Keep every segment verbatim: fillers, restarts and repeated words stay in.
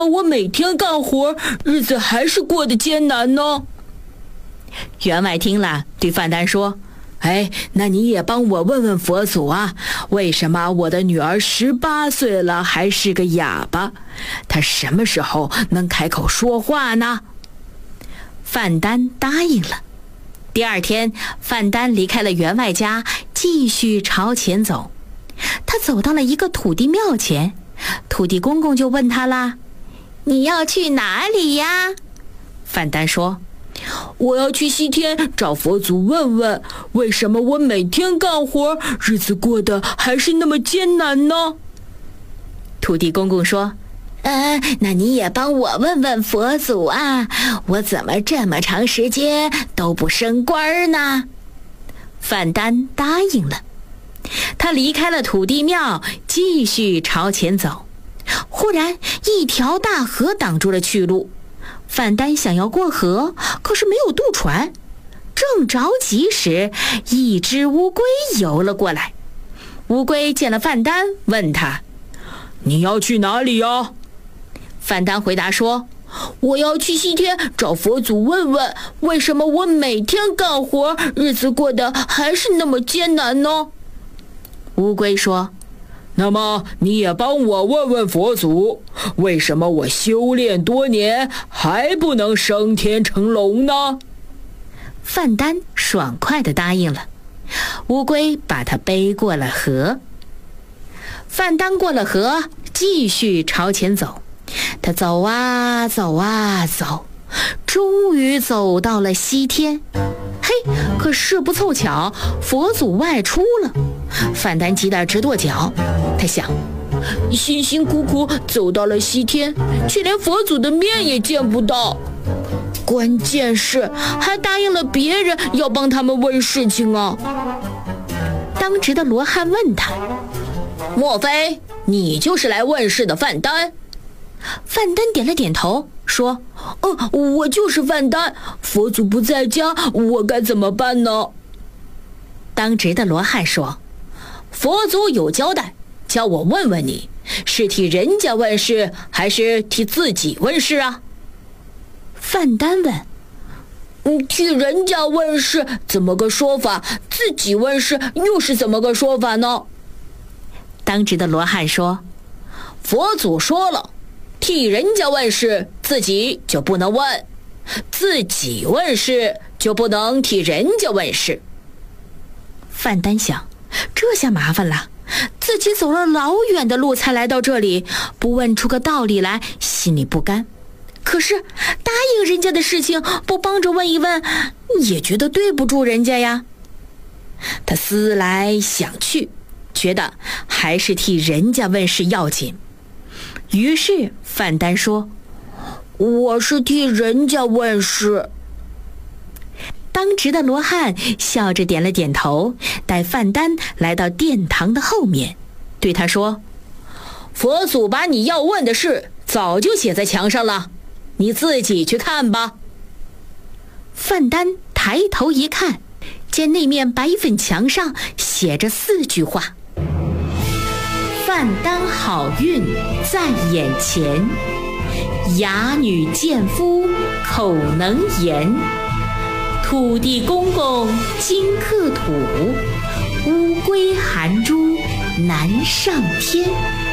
我每天干活，日子还是过得艰难呢？” 员外听了，对范丹说：“哎，那你也帮我问问佛祖啊，为什么我的女儿十八岁了还是个哑巴？她什么时候能开口说话呢？”范丹答应了。第二天，范丹离开了员外家，继续朝前走。他走到了一个土地庙前，土地公公就问他啦：“你要去哪里呀？”范丹说：“ 我要去西天找佛祖问问，为什么我每天干活，日子过得还是那么艰难呢？” 土地公公说：“呃，那你也帮我问问佛祖啊，我怎么这么长时间都不升官呢？”范丹答应了。他离开了土地庙，继续朝前走。忽然，一条大河挡住了去路。范丹想要过河，可是没有渡船。正着急时，一只乌龟游了过来。乌龟见了范丹，问他：“ 你要去哪里呀？” 范丹回答说：“ 我要去西天找佛祖问问，为什么我每天干活，日子过得还是那么艰难呢？” 乌龟说：“ 那么你也帮我问问佛祖，为什么我修炼多年还不能升天成龙呢？” 范丹爽快地答应了。乌龟把他背过了河。范丹过了河，继续朝前走。他走啊走啊走，终于走到了西天。嘿，可是不凑巧，佛祖外出了。范丹急得直跺脚。他想， 辛辛苦苦走到了西天，却连佛祖的面也见不到。关键是还答应了别人要帮他们问事情啊。 当值的罗汉问他：“ 莫非你就是来问事的范丹？” 范丹点了点头，说：“ 哦，我就是范丹，佛祖不在家，我该怎么办呢？” 当值的罗汉说：“ 佛祖有交代，叫我问问你，是替人家问事，还是替自己问事啊？” 范丹问：“ 嗯，替人家问事怎么个说法？自己问事又是怎么个说法呢？” 当值的罗汉说：“ 佛祖说了，替人家问事，自己就不能问；自己问事，就不能替人家问事。” 范丹想，这下麻烦了，自己走了老远的路才来到这里，不问出个道理来，心里不甘。可是答应人家的事情，不帮着问一问，也觉得对不住人家呀。他思来想去，觉得还是替人家问事要紧。于是范丹说：“ 我是替人家问事。” 当值的罗汉笑着点了点头，带范丹来到殿堂的后面，对他说：“ 佛祖把你要问的事早就写在墙上了，你自己去看吧。” 范丹抬头一看，见那面白粉墙上写着四句话：“范丹好运在眼前，哑女见夫口能言，土地公公金克土，乌龟含珠难上天。”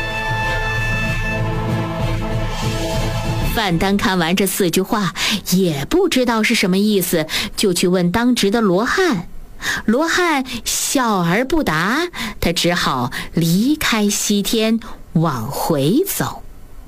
范丹看完这四句话，也不知道是什么意思，就去问当值的罗汉。罗汉笑而不答，他只好离开西天往回走。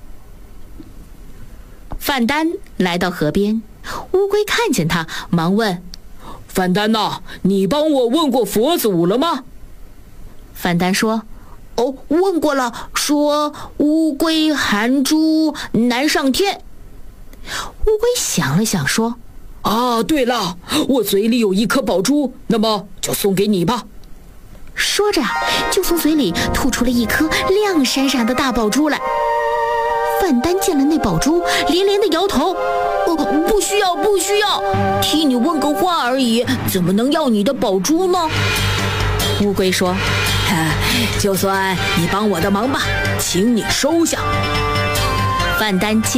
范丹来到河边，乌龟看见他，忙问：“ 范丹呐，你帮我问过佛祖了吗？” 范丹说：“ 哦，问过了，说乌龟含珠难上天。” 乌龟想了想说：“ 啊，对了，我嘴里有一颗宝珠，那么就送给你吧。” 说着就从嘴里吐出了一颗亮闪闪的大宝珠来。范丹见了那宝珠，连连的摇头：“ 哦，不需要，不需要，替你问个话而已，怎么能要你的宝珠呢？” 乌龟说：“ 就算你帮我的忙吧，请你收下。” 范丹